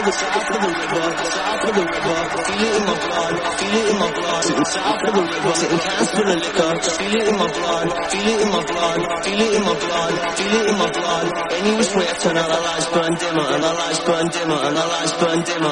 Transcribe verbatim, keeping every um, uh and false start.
the south of the river, south of the river. Feel it in my blood, feel it in my blood. Sitting south of the river, sitting cans full of liquor. Feel it in my blood, feel it in my blood, feel it in my blood, feel it in my blood. Any which way I turn out, our lights burn dimmer, and our lights burn dimmer, and our lights burn dimmer.